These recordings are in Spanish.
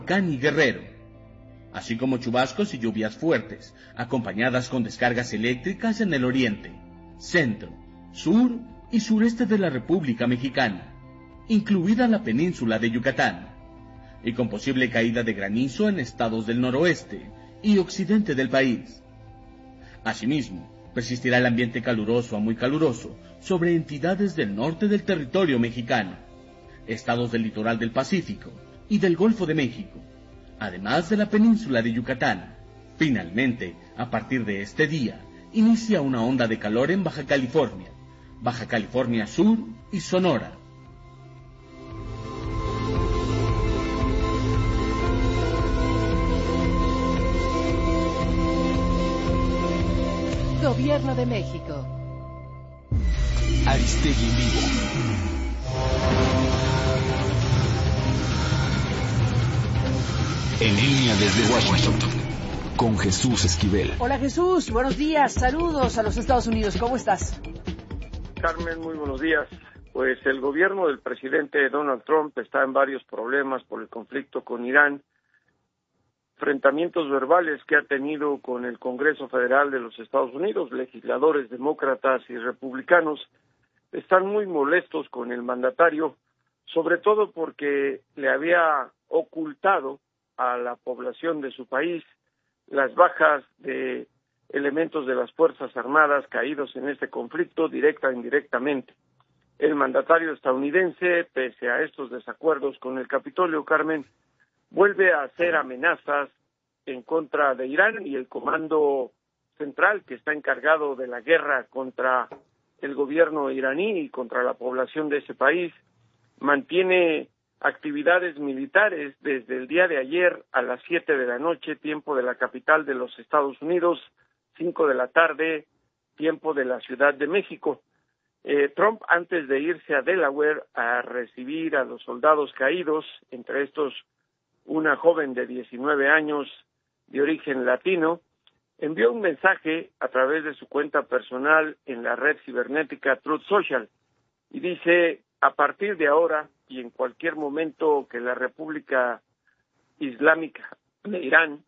Michoacán y Guerrero, así como chubascos y lluvias fuertes, acompañadas con descargas eléctricas en el oriente, centro, sur y sureste de la República Mexicana, incluida la península de Yucatán, y con posible caída de granizo en estados del noroeste y occidente del país. Asimismo, persistirá el ambiente caluroso a muy caluroso sobre entidades del norte del territorio mexicano, estados del litoral del Pacífico y del Golfo de México, además de la península de Yucatán. Finalmente, a partir de este día, inicia una onda de calor en Baja California Sur y Sonora. Gobierno de México. Aristegui en vivo. En línea desde Washington, con Jesús Esquivel. Hola Jesús, buenos días, saludos a los Estados Unidos, ¿cómo estás? Carmen, muy buenos días. Pues el gobierno del presidente Donald Trump está en varios problemas por el conflicto con Irán, enfrentamientos verbales que ha tenido con el Congreso Federal de los Estados Unidos. Legisladores demócratas y republicanos están muy molestos con el mandatario, sobre todo porque le había ocultado a la población de su país las bajas de elementos de las Fuerzas Armadas caídos en este conflicto, directa e indirectamente. El mandatario estadounidense, pese a estos desacuerdos con el Capitolio, Carmen, vuelve a hacer amenazas en contra de Irán, y el Comando Central, que está encargado de la guerra contra el gobierno iraní y contra la población de ese país, mantiene actividades militares desde el día de ayer a las 7 de la noche, tiempo de la capital de los Estados Unidos, 5 de la tarde, tiempo de la Ciudad de México. Trump, antes de irse a Delaware a recibir a los soldados caídos, entre estos una joven de 19 años de origen latino, envió un mensaje a través de su cuenta personal en la red cibernética Truth Social y dice: a partir de ahora y en cualquier momento que la República Islámica de Irán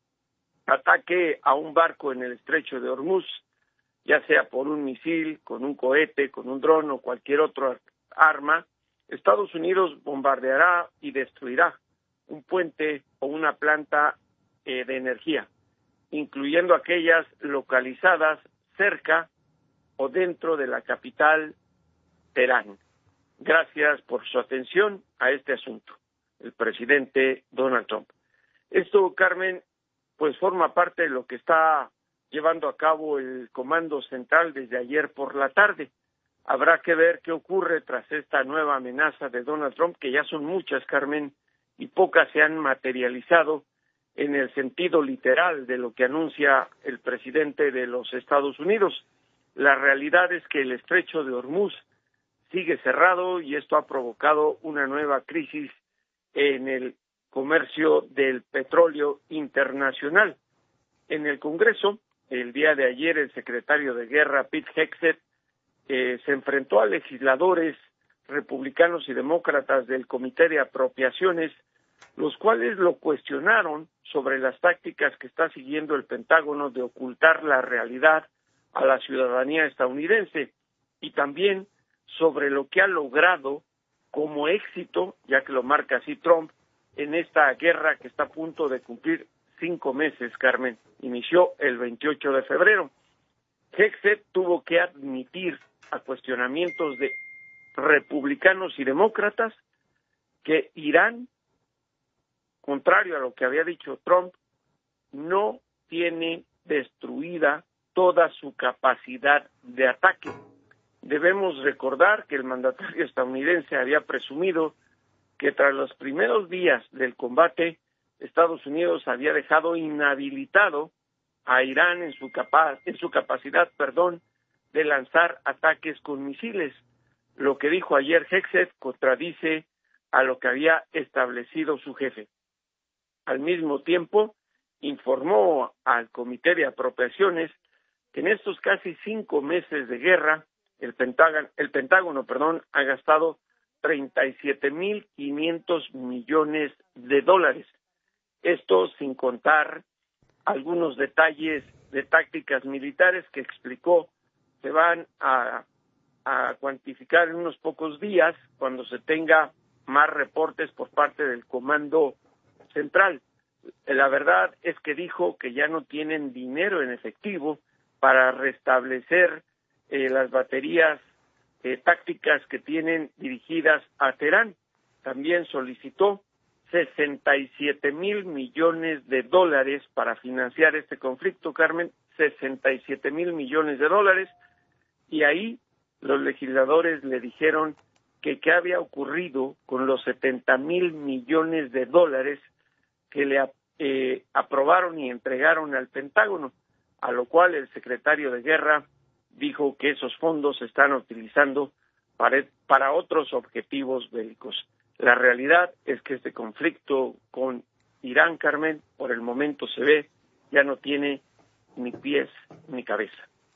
ataque a un barco en el estrecho de Hormuz, ya sea por un misil, con un cohete, con un dron o cualquier otra arma, Estados Unidos bombardeará y destruirá un puente o una planta de energía, incluyendo aquellas localizadas cerca o dentro de la capital, Teherán. Gracias por su atención a este asunto, el presidente Donald Trump. Esto, Carmen, pues forma parte de lo que está llevando a cabo el Comando Central desde ayer por la tarde. Habrá que ver qué ocurre tras esta nueva amenaza de Donald Trump, que ya son muchas, Carmen, y pocas se han materializado en el sentido literal de lo que anuncia el presidente de los Estados Unidos. La realidad es que el estrecho de Hormuz sigue cerrado y esto ha provocado una nueva crisis en el comercio del petróleo internacional. En el Congreso, el día de ayer, el secretario de Guerra, Pete Hegseth, se enfrentó a legisladores republicanos y demócratas del Comité de Apropiaciones, los cuales lo cuestionaron sobre las tácticas que está siguiendo el Pentágono de ocultar la realidad a la ciudadanía estadounidense, y también sobre lo que ha logrado como éxito, ya que lo marca así Trump, en esta guerra que está a punto de cumplir 5 meses, Carmen. Inició el 28 de febrero. Hegseth tuvo que admitir a cuestionamientos de republicanos y demócratas que Irán, contrario a lo que había dicho Trump, no tiene destruida toda su capacidad de ataque. Debemos recordar que el mandatario estadounidense había presumido que tras los primeros días del combate, Estados Unidos había dejado inhabilitado a Irán en su capacidad de lanzar ataques con misiles. Lo que dijo ayer Hegseth contradice a lo que había establecido su jefe. Al mismo tiempo, informó al Comité de Apropiaciones que en estos casi 5 meses de guerra, el Pentágono ha gastado $37,500 millones. Esto sin contar algunos detalles de tácticas militares que explicó se van a cuantificar en unos pocos días cuando se tenga más reportes por parte del Comando Central. La verdad es que dijo que ya no tienen dinero en efectivo para restablecer las baterías tácticas que tienen dirigidas a Teherán. También solicitó 67,000 millones de dólares para financiar este conflicto, Carmen, 67,000 millones de dólares, y ahí los legisladores le dijeron que qué había ocurrido con los 70,000 millones de dólares que le aprobaron y entregaron al Pentágono, a lo cual el secretario de Guerra dijo que esos fondos se están utilizando para otros objetivos bélicos. La realidad es que este conflicto con Irán, Carmen, por el momento se ve, ya no tiene ni pies ni cabeza.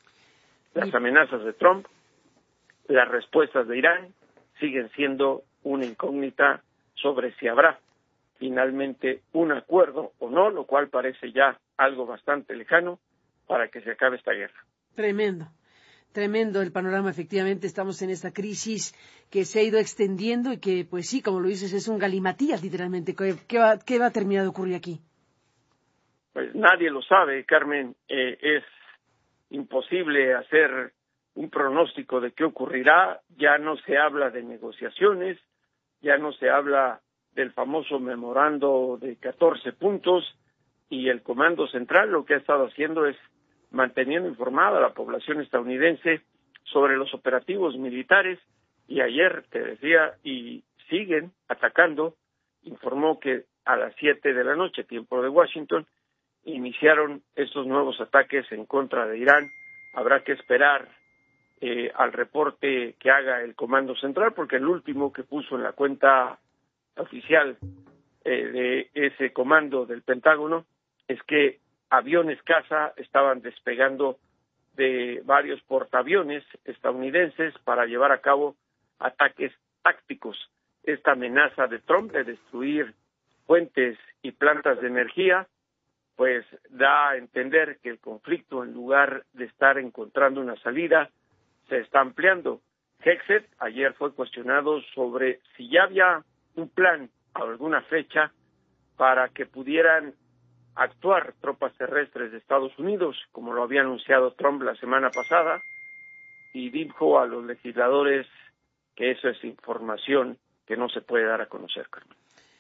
Las amenazas de Trump, las respuestas de Irán siguen siendo una incógnita sobre si habrá finalmente un acuerdo o no, lo cual parece ya algo bastante lejano para que se acabe esta guerra. Tremendo el panorama, efectivamente, estamos en esta crisis que se ha ido extendiendo y que, pues sí, como lo dices, es un galimatías, literalmente. ¿Qué va a terminar de ocurrir aquí? Pues nadie lo sabe, Carmen. Es imposible hacer un pronóstico de qué ocurrirá. Ya no se habla de negociaciones, ya no se habla del famoso memorando de 14 puntos, y el Comando Central lo que ha estado haciendo es manteniendo informada a la población estadounidense sobre los operativos militares, y ayer, te decía, y siguen atacando. Informó que a las 7 de la noche, tiempo de Washington, iniciaron estos nuevos ataques en contra de Irán. Habrá que esperar al reporte que haga el Comando Central, porque el último que puso en la cuenta oficial de ese comando del Pentágono es que aviones caza estaban despegando de varios portaaviones estadounidenses para llevar a cabo ataques tácticos. Esta amenaza de Trump de destruir fuentes y plantas de energía, pues da a entender que el conflicto, en lugar de estar encontrando una salida, se está ampliando. Hegseth ayer fue cuestionado sobre si ya había un plan a alguna fecha para que pudieran actuar tropas terrestres de Estados Unidos, como lo había anunciado Trump la semana pasada, y dijo a los legisladores que eso es información que no se puede dar a conocer, Carmen.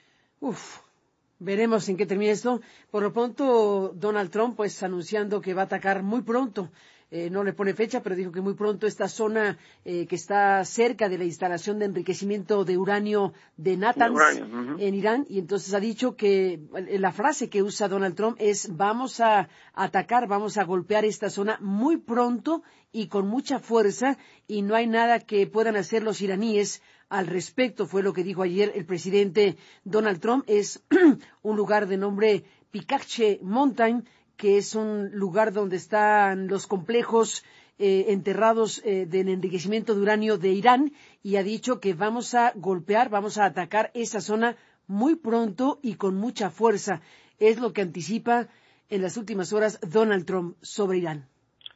Veremos en qué termina esto. Por lo pronto, Donald Trump, pues, anunciando que va a atacar muy pronto. No le pone fecha, pero dijo que muy pronto esta zona que está cerca de la instalación de enriquecimiento de uranio de Natanz en Irán, y entonces ha dicho que la frase que usa Donald Trump es: vamos a atacar, vamos a golpear esta zona muy pronto y con mucha fuerza, y no hay nada que puedan hacer los iraníes al respecto. Fue lo que dijo ayer el presidente Donald Trump. Es un lugar de nombre Picakche Mountain, que es un lugar donde están los complejos enterrados del enriquecimiento de uranio de Irán, y ha dicho que vamos a golpear, vamos a atacar esa zona muy pronto y con mucha fuerza. Es lo que anticipa en las últimas horas Donald Trump sobre Irán.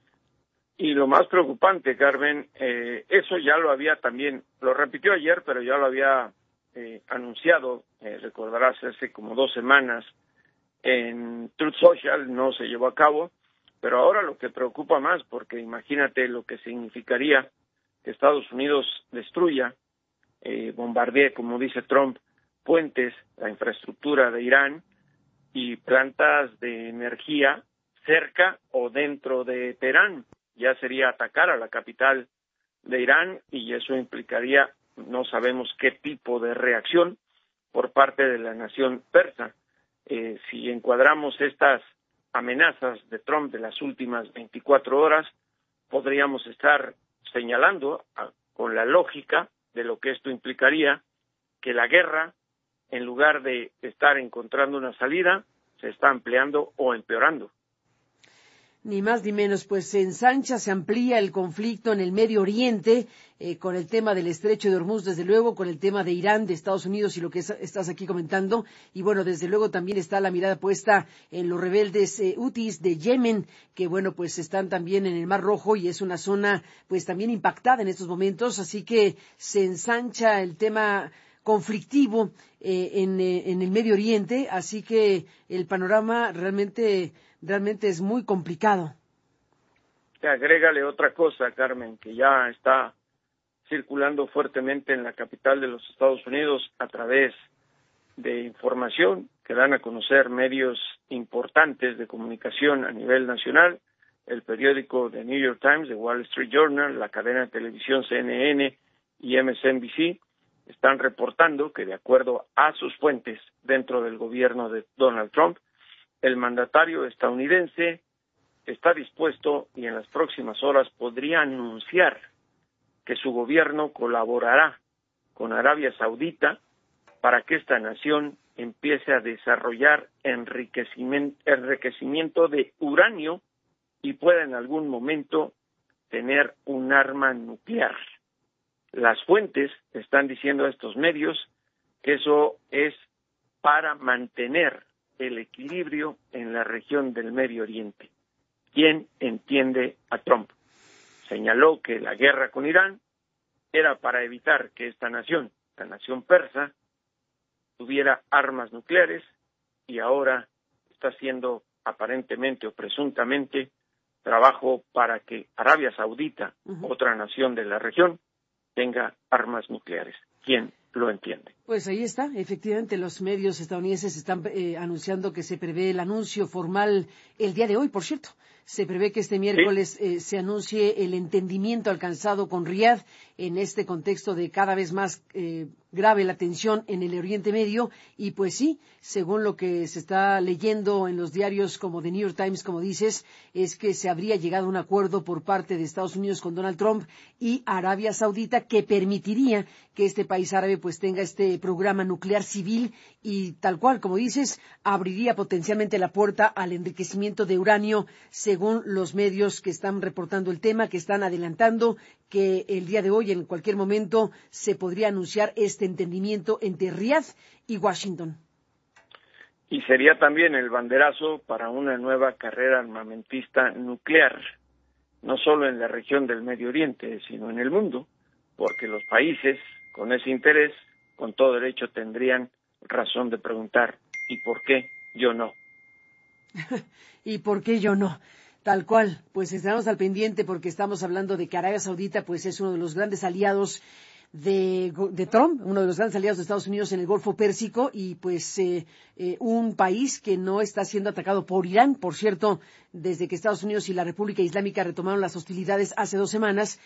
Y lo más preocupante, Carmen, eso ya lo había también, lo repitió ayer, pero ya lo había anunciado, recordarás, hace como 2 semanas, en Truth Social. No se llevó a cabo, pero ahora lo que preocupa más, porque imagínate lo que significaría que Estados Unidos destruya, bombardee, como dice Trump, puentes, la infraestructura de Irán y plantas de energía cerca o dentro de Teherán. Ya sería atacar a la capital de Irán, y eso implicaría, no sabemos qué tipo de reacción por parte de la nación persa. Si encuadramos estas amenazas de Trump de las últimas 24 horas, podríamos estar señalando, con la lógica de lo que esto implicaría, que la guerra, en lugar de estar encontrando una salida, se está ampliando o empeorando. Ni más ni menos, pues se ensancha, se amplía el conflicto en el Medio Oriente, con el tema del Estrecho de Hormuz, desde luego, con el tema de Irán, de Estados Unidos y lo que estás aquí comentando. Y bueno, desde luego también está la mirada puesta en los rebeldes hutis de Yemen, que bueno, pues están también en el Mar Rojo y es una zona pues también impactada en estos momentos. Así que se ensancha el tema conflictivo en el Medio Oriente, así que el panorama realmente es muy complicado. Agrégale otra cosa, Carmen, que ya está circulando fuertemente en la capital de los Estados Unidos a través de información que dan a conocer medios importantes de comunicación a nivel nacional, el periódico The New York Times, The Wall Street Journal, la cadena de televisión CNN y MSNBC, están reportando que, de acuerdo a sus fuentes dentro del gobierno de Donald Trump, el mandatario estadounidense está dispuesto y en las próximas horas podría anunciar que su gobierno colaborará con Arabia Saudita para que esta nación empiece a desarrollar enriquecimiento de uranio y pueda en algún momento tener un arma nuclear. Las fuentes están diciendo a estos medios que eso es para mantener el equilibrio en la región del Medio Oriente. ¿Quién entiende a Trump? Señaló que la guerra con Irán era para evitar que esta nación, la nación persa, tuviera armas nucleares y ahora está haciendo aparentemente o presuntamente trabajo para que Arabia Saudita, otra nación de la región, tenga armas nucleares. ¿Quién lo entiende? Pues ahí está, efectivamente los medios estadounidenses están anunciando que se prevé el anuncio formal el día de hoy, por cierto. Se prevé que este miércoles se anuncie el entendimiento alcanzado con Riad en este contexto de cada vez más grave la tensión en el Oriente Medio. Y pues sí, según lo que se está leyendo en los diarios como The New York Times, como dices, es que se habría llegado a un acuerdo por parte de Estados Unidos con Donald Trump y Arabia Saudita que permitiría que este país árabe pues tenga este programa nuclear civil y tal cual, como dices, abriría potencialmente la puerta al enriquecimiento de uranio, según los medios que están reportando el tema, que están adelantando que el día de hoy, en cualquier momento, se podría anunciar este entendimiento entre Riad y Washington. Y sería también el banderazo para una nueva carrera armamentista nuclear, no solo en la región del Medio Oriente, sino en el mundo, porque los países con ese interés, con todo derecho, tendrían razón de preguntar, ¿y por qué yo no? ¿Y por qué yo no? Tal cual, pues estamos al pendiente porque estamos hablando de que Arabia Saudita pues es uno de los grandes aliados de Trump, uno de los grandes aliados de Estados Unidos en el Golfo Pérsico y pues un país que no está siendo atacado por Irán. Por cierto, desde que Estados Unidos y la República Islámica retomaron las hostilidades hace 2 semanas,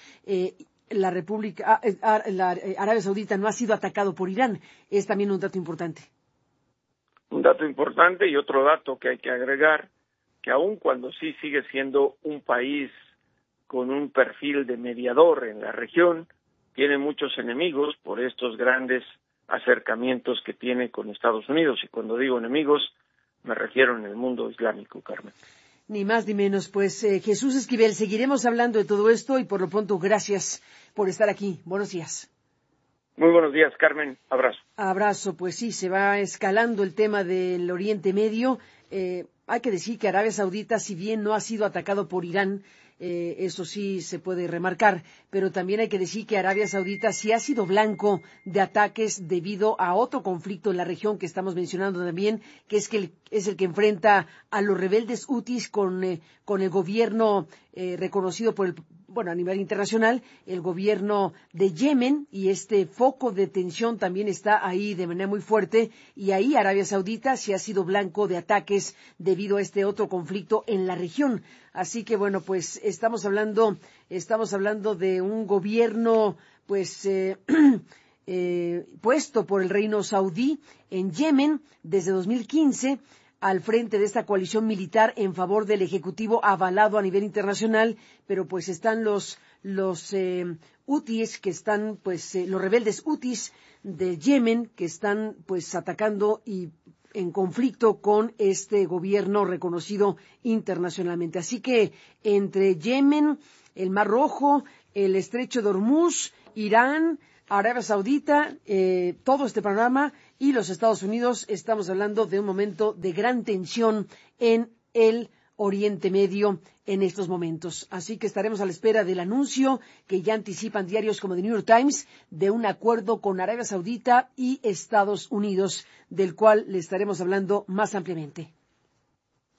Arabia Saudita no ha sido atacado por Irán. Es también un dato importante. Un dato importante y otro dato que hay que agregar, que aun cuando sí sigue siendo un país con un perfil de mediador en la región, tiene muchos enemigos por estos grandes acercamientos que tiene con Estados Unidos. Y cuando digo enemigos, me refiero en el mundo islámico, Carmen. Ni más ni menos. Pues Jesús Esquivel, seguiremos hablando de todo esto y por lo pronto gracias por estar aquí. Buenos días. Muy buenos días, Carmen. Abrazo. Abrazo. Pues sí, se va escalando el tema del Oriente Medio. Hay que decir que Arabia Saudita, si bien no ha sido atacado por Irán, eso sí se puede remarcar, pero también hay que decir que Arabia Saudita sí ha sido blanco de ataques debido a otro conflicto en la región que estamos mencionando también, que es el que enfrenta a los rebeldes hutis con el gobierno reconocido a nivel internacional, el gobierno de Yemen, y este foco de tensión también está ahí de manera muy fuerte, y ahí Arabia Saudita sí ha sido blanco de ataques debido a este otro conflicto en la región. Así que bueno, pues estamos hablando de un gobierno pues puesto por el reino saudí en Yemen desde 2015 al frente de esta coalición militar en favor del ejecutivo avalado a nivel internacional, pero pues están los hutis que están los rebeldes hutis de Yemen que están pues atacando y en conflicto con este gobierno reconocido internacionalmente. Así que entre Yemen, el Mar Rojo, el Estrecho de Hormuz, Irán, Arabia Saudita, todo este panorama y los Estados Unidos, estamos hablando de un momento de gran tensión en el Oriente Medio en estos momentos. Así que estaremos a la espera del anuncio que ya anticipan diarios como The New York Times de un acuerdo con Arabia Saudita y Estados Unidos, del cual le estaremos hablando más ampliamente.